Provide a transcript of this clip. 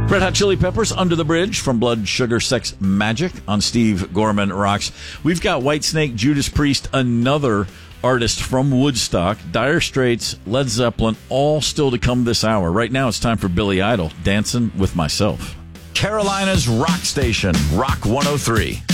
Red Hot Chili Peppers, Under the Bridge from Blood, Sugar, Sex, Magic on Steve Gorman Rocks. We've got Whitesnake, Judas Priest, another artist from Woodstock, Dire Straits, Led Zeppelin, all still to come this hour. Right now it's time for Billy Idol, Dancing with Myself. Carolina's Rock Station, Rock 103.